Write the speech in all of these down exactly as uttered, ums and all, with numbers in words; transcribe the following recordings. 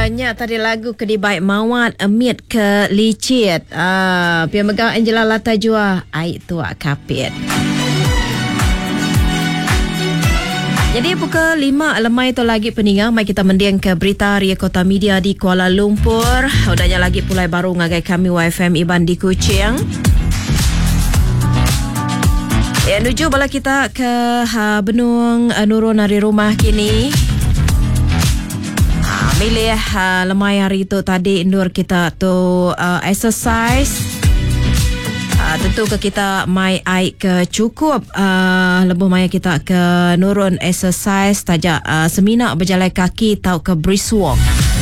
Nya tadi lagu ke di baik mawat emit ke licit. Ah, pia megang Angela Lata jua ai tua kapit. Jadi pukul lima lemai tu lagi peningang mai kita mendiang ke berita Ria Kota Media di Kuala Lumpur. Udahnya lagi pulai baru ngagai kami Y F M Iban di Kuching. Ya, nuju bala kita ke ha, Benung uh, Nurul dari rumah kini. Ha, milih uh, lemai hari tu tadi indoor kita tu uh, exercise. Uh, tentu ke kita mai air ke cukup uh, lebih maya kita ke Nurul exercise tajak uh, seminar berjalan kaki tau ke brisk walk.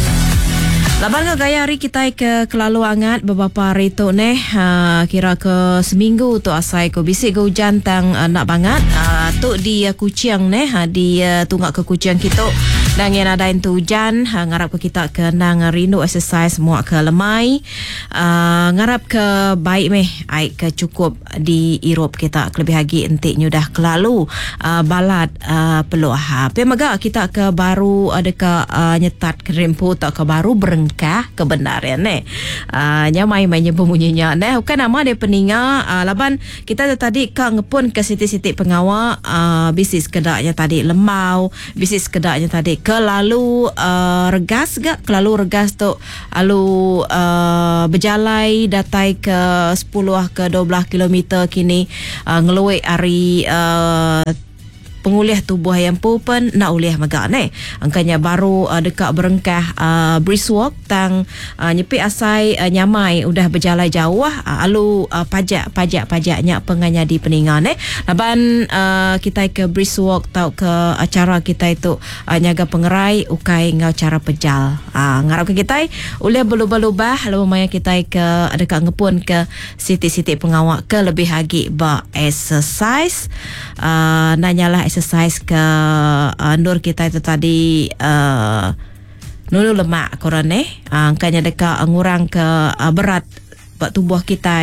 Laban ke gaya hari kita ke kelalu angat beberapa hari tu neh uh, kira ke seminggu tu asai ko bisik ke hujan tang uh, nak banget uh, tu di uh, Kuching neh uh, di uh, tunggak ke Kuching kita dan yang ada tu hujan uh, ngarap ke kita ke nang rindu exercise muak ke lemai uh, ngarap ke baik meh ai ke cukup di Europe kita lebih lagi entik nyudah kelalu uh, balad uh, peluah pe maga kita ke baru ada ke uh, nyetat ke rempo tak ke baru bereng kah kebenaran eh uh, nyamai mainnya bunyinya nah bukan nama dia peninga uh, laban kita tadi ka ngepun ke siti-siti pengawal uh, bisnis kedaknya tadi lemau bisnis kedaknya tadi kelalu uh, regas gak kelalu regas tu lalu uh, berjalai datai ke sepuluh ke dua belas kilometer kini uh, ngeluik hari uh, pengulih tubuh yang pupen nak ulih magak ne angkanya baru uh, dekat berengkah uh, brisk walk tang uh, nyepi asai uh, nyamai udah berjalan jauh uh, alu uh, pajak pajak pajaknya penganya di peningan ne laban uh, kita ke brisk walk tau ke acara kita itu uh, nyaga pengerai ukai ngau cara pejal uh, ngarap ke kita ulih berubah-ubah lalu maya kita ke dekat ngepun ke siti-siti pengawak ke lebih lagi ba exercise uh, nanyalah exercise ke uh, nur kita itu tadi uh, nulu lemak korang eh uh, angkanya dekat uh, ngurang ke uh, berat buat tubuh kita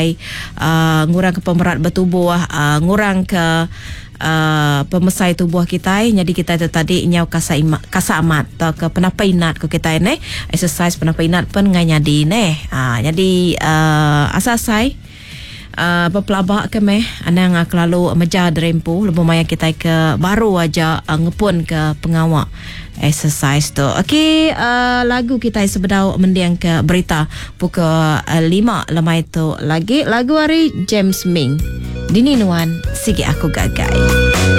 uh, ngurang ke pemerat bertubuh uh, ngurang ke uh, pemesai tubuh kita jadi kita itu tadi nyau kasa ima, kasa amat atau ke penapa inat ke kita ini exercise penapa inat pun nganya di ne uh, jadi uh, asasai Uh, berpelabak ke meh anang uh, kelalu meja drempu lebih maya kita ke baru aja uh, ngepun ke pengawak exercise tu. Okey, uh, lagu kita sebedau mendiang ke berita pukul uh, lima lemai tu lagi lagu hari James Ming Dini Nuan Sigi Aku Gagai.